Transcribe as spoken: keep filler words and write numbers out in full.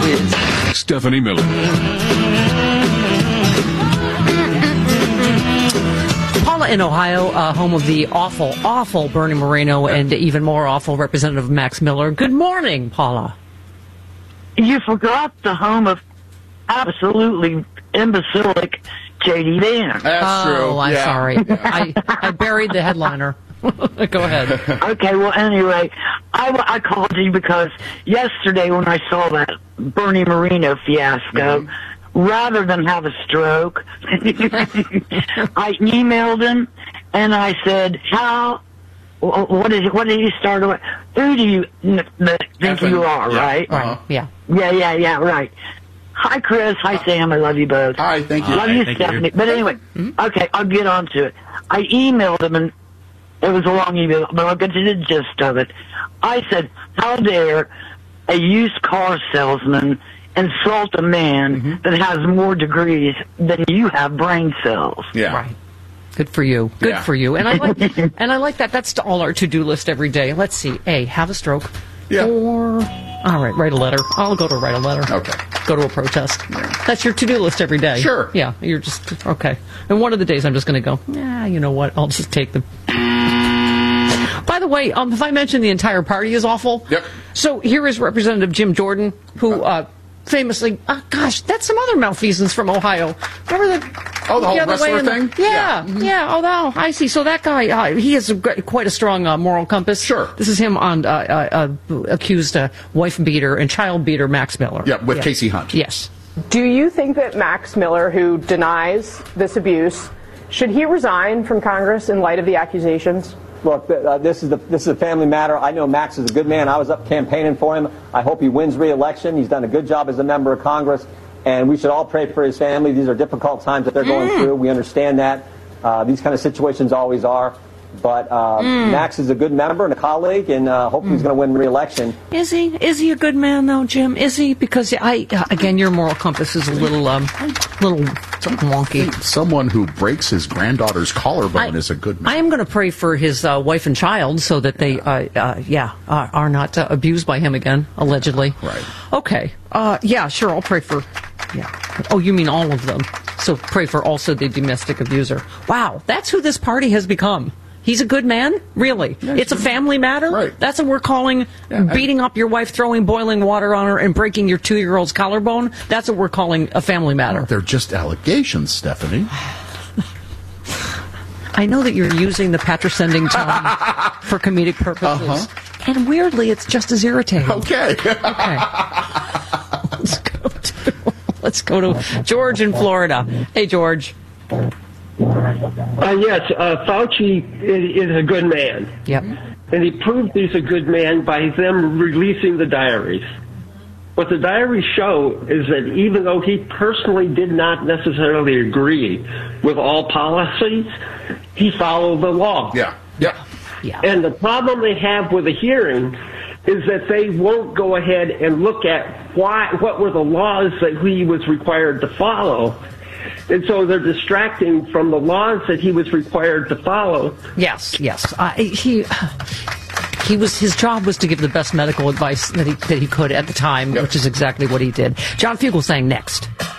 is Stephanie Miller. Paula in Ohio, uh, home of the awful, awful Bernie Moreno and even more awful Representative Max Miller. Good morning, Paula. You forgot the home of absolutely imbecilic J D. Vance. That's oh, true. Oh, I'm yeah. sorry. I, I buried the headliner. Go ahead. Okay, well, anyway, I, I called you because yesterday when I saw that Bernie Moreno fiasco, mm-hmm. rather than have a stroke, I emailed him and I said, how, what is what did you start with? Who do you n- n- think you are, yeah. right? Right, yeah. Yeah, yeah, yeah, right. Hi, Chris. Hi, Sam. I love you both. Hi, thank you. Love Hi, you, thank Stephanie. you. But anyway, mm-hmm. okay, I'll get on to it. I emailed him, and it was a long email, but I'll get to the gist of it. I said, how dare a used car salesman insult a man mm-hmm. that has more degrees than you have brain cells? Yeah. Right. Good for you. Good yeah. for you. And I like and I like that. That's all our to-do list every day. Let's see. A, have a stroke. Yeah. Or, all right, write a letter. I'll go to write a letter. Okay. Go to a protest. Yeah. That's your to-do list every day. Sure. Yeah, you're just, okay. And one of the days I'm just going to go, yeah, you know what, I'll just take them. By the way, um, if I mentioned the entire party is awful. Yep. So here is Representative Jim Jordan, who uh, famously, oh, gosh, that's some other malfeasance from Ohio. Remember the... Oh, the whole the wrestler the, thing? Yeah, Yeah. Mm-hmm. yeah. Oh, no, I see. So that guy, uh, he has a, quite a strong uh, moral compass. Sure. This is him on uh, uh, uh, accused uh, wife beater and child beater Max Miller. Yeah, with yeah. Casey Hunt. Yes. Do you think that Max Miller, who denies this abuse, should he resign from Congress in light of the accusations? Look, uh, this is the this is a family matter. I know Max is a good man. I was up campaigning for him. I hope he wins re-election. He's done a good job as a member of Congress. And we should all pray for his family. These are difficult times that they're going mm. through. We understand that. Uh, these kind of situations always are. But uh, mm. Max is a good member and a colleague, and uh, hopefully mm. he's going to win re-election. Is he? Is he a good man, though, Jim? Is he? Because, I uh, again, your moral compass is a little, um, little wonky. Someone who breaks his granddaughter's collarbone I, is a good man. I am going to pray for his uh, wife and child so that they, uh, uh, yeah, uh, are not uh, abused by him again, allegedly. Right. Okay. Uh, yeah, sure, I'll pray for... Yeah. Oh, you mean all of them. So pray for also the domestic abuser. Wow, that's who this party has become. He's a good man? Really? Yeah, it's a family matter? Right. That's what we're calling yeah, beating I, up your wife, throwing boiling water on her, and breaking your two-year-old's collarbone? That's what we're calling a family matter. They're just allegations, Stephanie. I know that you're using the patrocending tone for comedic purposes. Uh-huh. And weirdly, it's just as irritating. Okay. Okay. Let's go to... Let's go to George in Florida. Hey, George. Uh, yes, uh, Fauci is, is a good man. Yep. And he proved he's a good man by them releasing the diaries. What the diaries show is that even though he personally did not necessarily agree with all policies, he followed the law. Yeah, yeah. Yeah. And the problem they have with the hearing is that they won't go ahead and look at why, what were the laws that he was required to follow. And so they're distracting from the laws that he was required to follow. Yes, yes. Uh, he he was his job was to give the best medical advice that he that he could at the time, yep. which is exactly what he did. John Fugelsang next.